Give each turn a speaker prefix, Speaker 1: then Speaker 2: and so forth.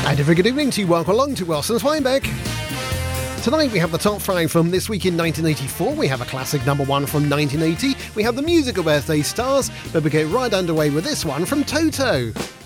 Speaker 1: And a very good evening to you. Welcome along to Wilson's Wineback. Tonight we have the top 5 from this week in 1984. We have a classic number 1 from 1980. We have the musical birthday stars, but we get right underway with this one from Toto.